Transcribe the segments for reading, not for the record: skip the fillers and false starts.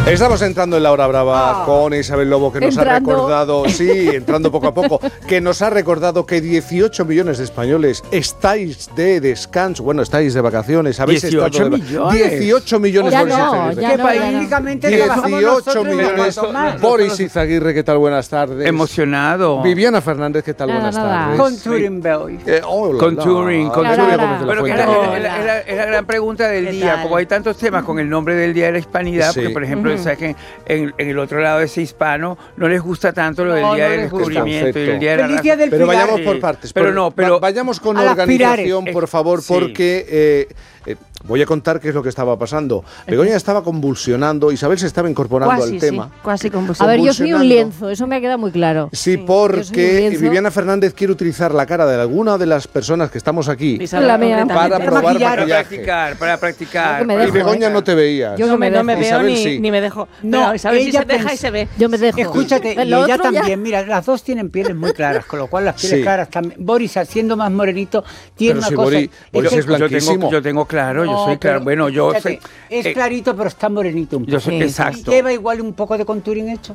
Estamos entrando en la hora brava con Isabel Lobo, que nos ha recordado, entrando poco a poco, que nos ha recordado que 18 millones de españoles estáis de descanso, estáis de vacaciones, habéis 18 estado millones. 18 millones Ya Boris no, Izaguirre. ya Que no, paísicamente 18 millones. Boris Izaguirre, ¿qué tal? Buenas tardes. Emocionado. Viviana Fernández, ¿qué tal? Buenas tardes. Contouring Boy. Contouring, Pero que es la gran pregunta del día, tal? como hay tantos temas con el nombre del Día de la Hispanidad, Sí. porque por ejemplo, sabes que en el otro lado de ese hispano no les gusta tanto lo del Día del Descubrimiento y el Día de la Feliz raza. Día del Pero Pilar. vayamos por partes. Pero vayamos con a las organización, pilares. por favor, Sí. porque voy a contar qué es lo que estaba pasando. Begoña estaba convulsionando, Isabel se estaba incorporando al tema. Casi A convulsionando. ver, yo soy un Convulsionando. lienzo, eso me ha quedado muy claro. Sí, Yo soy un porque lienzo. Viviana Fernández quiere utilizar la cara de alguna de las personas que estamos aquí Isabel, La mía. concretamente. para probar maquillar. maquillaje. Para practicar. No, que me Y dejo, Begoña no te veías. Yo No me veo Isabel sí. ni me dejo. No, No, Isabel sí ella se deja y pensa- se ve. Yo me dejo. Escúchate, y Lo ella otro ya- también, mira, las dos tienen pieles muy claras, con lo cual las pieles Sí. claras también. Boris, siendo más morenito, tiene Pero una si cosa. Boris que- es blanquísimo. Yo tengo claro, yo No, soy claro. pero Bueno, yo fíjate, soy. es clarito, pero está morenito un poco. Yo soy Sí, exacto. Lleva igual un poco de contouring hecho.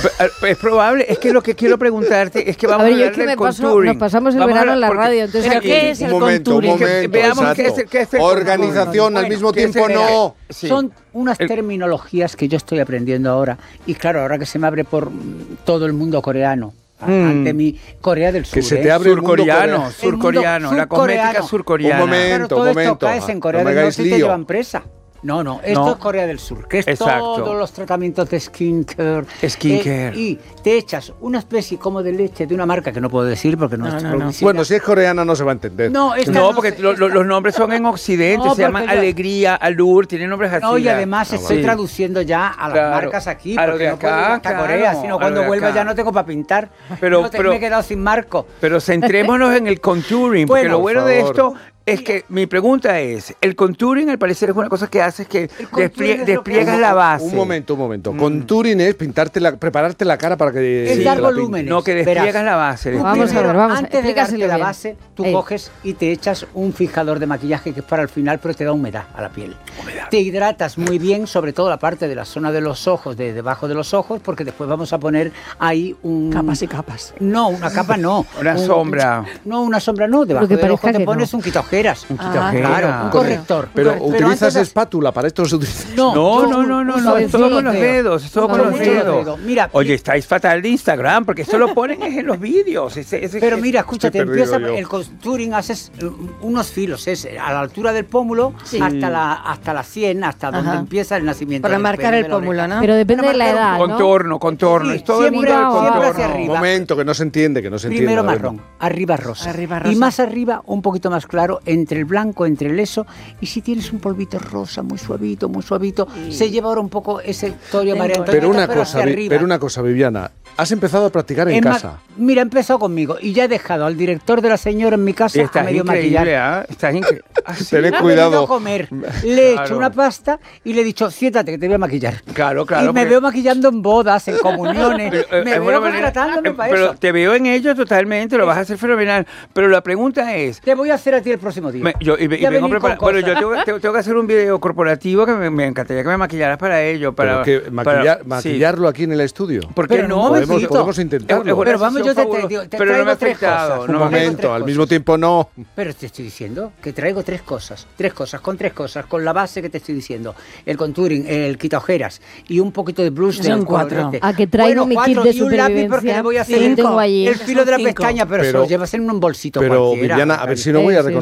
Es probable, es que lo que quiero preguntarte es que A vamos a ver, yo hablar es que del me paso, contouring. nos pasamos el Vamos a verano en la hablar- radio, entonces ¿Pero aquí... qué es el Un momento, contouring? Veamos exacto. qué es el Organización al Bueno, mismo ¿qué es tiempo el- no. Sí. Son unas El- terminologías que yo estoy aprendiendo ahora. Y claro, ahora que se me abre por todo el mundo coreano, ante mi Corea del Sur. Que se te abre el mundo Surcoreano, coreano. surcoreano, la cosmética surcoreana. Un momento. Claro, todo esto momento. caes en Corea No me del hagáis Norte y te lío. llevan presa. No, esto No. es Corea del Sur, que es Exacto. todos los tratamientos de skincare. Skincare. Y te echas una especie como de leche de una marca que no puedo decir porque no, No, es no, no. publicidad. Bueno, si es coreana no se va a entender. No, esta No, sé. porque los nombres son en Occidente, No, se llaman porque yo- Alegría, Alur, tienen nombres así. No, y además estoy sí. traduciendo ya a las Claro. marcas aquí, A lo porque de no puedo ir acá, hasta claro, Corea, sino a lo cuando de vuelva acá. ya no tengo para pintar. Pero- me he quedado sin marco. Pero centrémonos en el contouring, porque Bueno, lo bueno por de favor. esto es que mi pregunta es, el contouring al parecer es una cosa que haces que contouring es lo que- despliegas la base. Un momento. Contouring es prepararte la cara para que... Es te dar la volúmenes. No, que despliegas la base. Tú Vamos a ver, primero, vamos a- antes de explícaselo darte la bien. base, tú Ey. coges y te echas un fijador de maquillaje que es para el final, pero te da humedad a la piel. Te hidratas muy bien, sobre todo la parte de la zona de los ojos, de debajo de los ojos, porque después vamos a poner ahí un... Capas y capas. No, una capa no. Una sombra. No, una sombra no. Debajo Lo que del ojo parezca te que pones no. un quitaojeras. Claro, un Correcto. corrector. Pero Un corrector. utilizas antes de- espátula, para esto se utiliza... No, No, es todo con los dedos, es todo con los Con los dedos. dedos. Mira, Oye, estáis fatal de Instagram, porque esto lo ponen es en los vídeos. Pero mira, escúchate, Estoy perdido empieza yo. el contouring, haces unos filos, es a la altura del pómulo Sí. hasta la 100, hasta donde Ajá. empieza el nacimiento. Para del marcar pelo, el de la pómulo, oreja. ¿no? Pero depende de la edad, ¿no? Contorno, Sí, es todo el siempre- mundo del siempre contorno. hacia arriba. Un momento, que no se entiende, Primero a ver. marrón, arriba rosa. Arriba Y rosa. más arriba, un poquito más claro, entre el blanco, entre el eso. Y si tienes un polvito rosa, muy suavito, se lleva ahora un poco ese torio María Antonieta, Pero una cosa, Viviana, has empezado a practicar en Es más, casa. mira, he empezado conmigo y ya he dejado al director de la señora en mi casa a Estás medio increíble, maquillar. Estás increíble. Tened Ha cuidado. venido a comer, le he Claro. hecho una pasta y le he dicho, siéntate que te voy a maquillar. Claro, Y me porque- veo maquillando en bodas, en comuniones, me Es veo buena manera. contratándome para Pero eso. te veo en ello totalmente, lo vas a hacer fenomenal. Pero la pregunta es, Te voy a hacer a ti el próximo día. Yo Ya vengo venir preparado. con Bueno, yo cosas. tengo que hacer un video corporativo que me encantaría que me maquillaras para ello. Pero que para- maquillarlo aquí en el estudio. ¿Por qué Pero no? un momentito. Podemos intentarlo. Es una Pero vamos, yo te sesión fabulosa. te Pero no me ha traigo tres afectado. cosas. Un no me ha traigo momento, tres al cosas. mismo tiempo no. Pero te estoy diciendo que traigo tres cosas, con la base que te estoy diciendo, el contouring, el quitaojeras y un poquito de blush Son del cuatro. colorete. A que traigo mi kit cuatro, de y un lápiz porque supervivencia. le voy a hacer Sí, el, tengo allí. el filo de la Son cinco. pestaña, pero se Pero- lo llevas en un bolsito Pero cualquiera. Viviana, a ver si no voy a Sí, sí,